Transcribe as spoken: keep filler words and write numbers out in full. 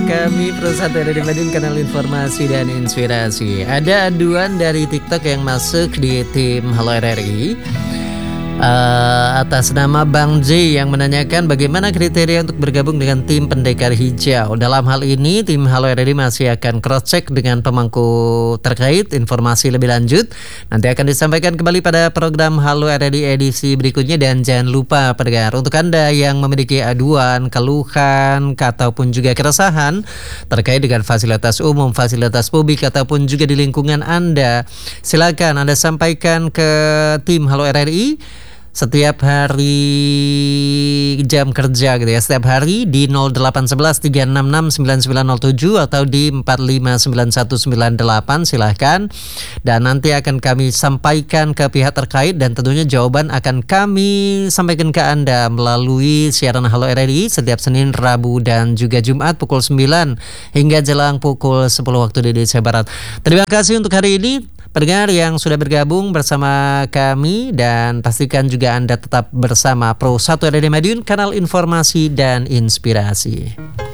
kami Pro satu R R I Madiun, kanal informasi dan inspirasi. Ada aduan dari TikTok yang masuk di tim Halo R R I uh, atas nama Bang J yang menanyakan bagaimana kriteria untuk bergabung dengan tim Pendekar Hijau. Dalam hal ini tim Halo R R I masih akan cross check dengan pemangku terkait informasi lebih lanjut. Nanti akan disampaikan kembali pada program Halo R R I edisi berikutnya. Dan jangan lupa pendengar, untuk Anda yang memiliki aduan, keluhan, ataupun juga keresahan terkait dengan fasilitas umum, fasilitas publik, ataupun juga di lingkungan Anda, silakan Anda sampaikan ke tim Halo R R I setiap hari jam kerja gitu ya, setiap hari di nol delapan satu satu tiga enam enam sembilan sembilan nol tujuh atau di empat lima sembilan satu sembilan delapan, silahkan. Dan nanti akan kami sampaikan ke pihak terkait dan tentunya jawaban akan kami sampaikan ke Anda melalui siaran Halo R R I setiap Senin, Rabu, dan juga Jumat pukul sembilan hingga jelang pukul sepuluh waktu Indonesia Barat. Terima kasih untuk hari ini pendengar yang sudah bergabung bersama kami, dan pastikan juga Anda tetap bersama Pro satu R R I Madiun, kanal informasi dan inspirasi.